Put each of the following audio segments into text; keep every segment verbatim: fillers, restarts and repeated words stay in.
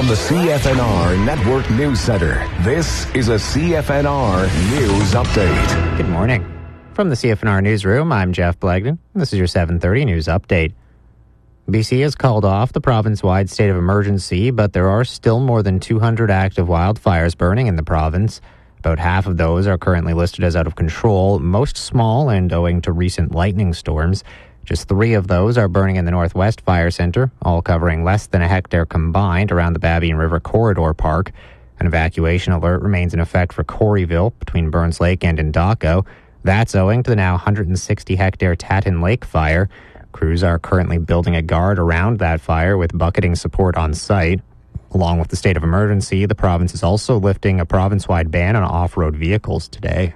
From the C F N R Network News Center, this is a C F N R News Update. Good morning. From the C F N R Newsroom, I'm Jeff Blagden. This is your seven thirty News Update. B C has called off the province-wide state of emergency, but there are still more than two hundred active wildfires burning in the province. About half of those are currently listed as out of control, most small and owing to recent lightning storms. Just three of those are burning in the Northwest Fire Centre, all covering less than a hectare combined around the Babine River Corridor Park. An evacuation alert remains in effect for Coreyville between Burns Lake and Endako. That's owing to the now one hundred sixty hectare Tatton Lake fire. Crews are currently building a guard around that fire with bucketing support on site. Along with the state of emergency, the province is also lifting a province-wide ban on off-road vehicles today.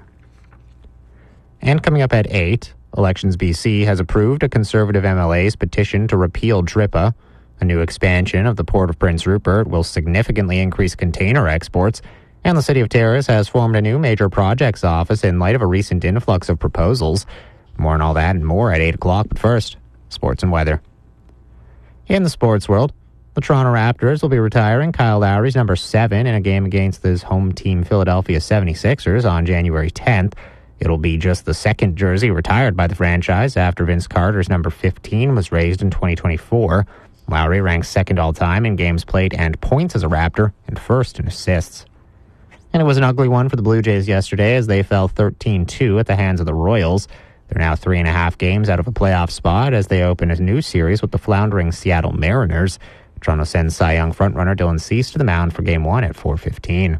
And coming up at eight, Elections B C has approved a Conservative M L A's petition to repeal DRIPA. A new expansion of the Port of Prince Rupert will significantly increase container exports, and the City of Terrace has formed a new major projects office in light of a recent influx of proposals. More on all that and more at eight o'clock, but first, sports and weather. In the sports world, the Toronto Raptors will be retiring Kyle Lowry's number seven in a game against his home team Philadelphia seventy-sixers on January tenth. It'll be just the second jersey retired by the franchise after Vince Carter's number fifteen was raised in twenty twenty-four. Lowry ranks second all-time in games played and points as a Raptor, and first in assists. And it was an ugly one for the Blue Jays yesterday as they fell thirteen two at the hands of the Royals. They're now three and a half games out of a playoff spot as they open a new series with the floundering Seattle Mariners. Toronto sends Cy Young frontrunner Dylan Cease to the mound for Game one at four fifteen.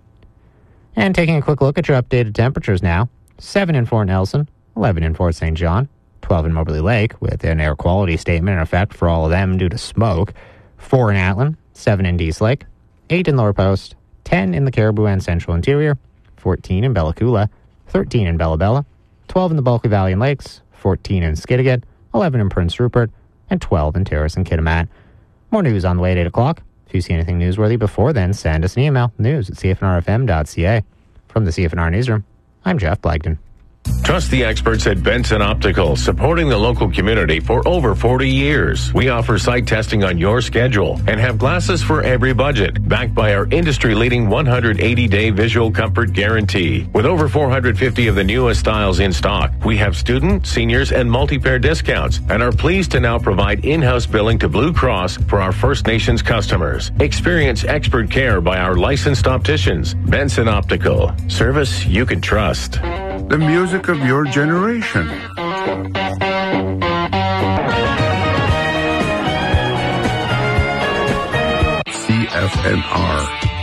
And taking a quick look at your updated temperatures now. seven in Fort Nelson, eleven in Fort Saint John, twelve in Moberly Lake, with an air quality statement in effect for all of them due to smoke, four in Atlin, seven in Dease Lake, eight in Lower Post, ten in the Caribou and Central Interior, fourteen in Bella Coola, thirteen in Bella Bella, twelve in the Bulkley Valley and Lakes, fourteen in Skidegate, eleven in Prince Rupert, and twelve in Terrace and Kitimat. More news on the way at eight o'clock. If you see anything newsworthy before then, send us an email, news at c f n r f m dot c a. From the C F N R Newsroom, I'm Jeff Blagden. Trust the experts at Benson Optical, supporting the local community for over forty years. We offer sight testing on your schedule and have glasses for every budget, backed by our industry-leading one hundred eighty day visual comfort guarantee. With over four hundred fifty of the newest styles in stock, we have student, seniors, and multi-pair discounts and are pleased to now provide in-house billing to Blue Cross for our First Nations customers. Experience expert care by our licensed opticians. Benson Optical. Service you can trust. The music of your generation. C F N R.